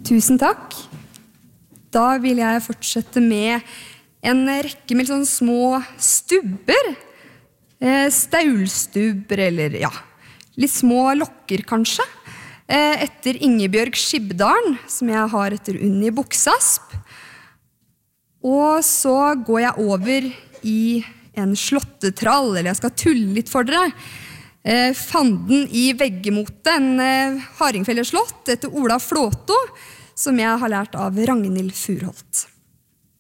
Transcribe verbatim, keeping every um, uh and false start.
Tusen takk. Da vil jeg fortsette med en rekke med sånne små stubber. Eh, staulstubber, eller ja, litt små lokker kanskje. Eh, etter Ingebjørg Skibdalen, som jeg har etter Unni Buksasp. Og så går jeg over i en slåttetrall, eller jeg skal tulle litt for dere. Eh, Fanden i veggemote, en eh, Haringfeller slott etter Ola Flåto, som jeg har lært av Ragnhild Furholt.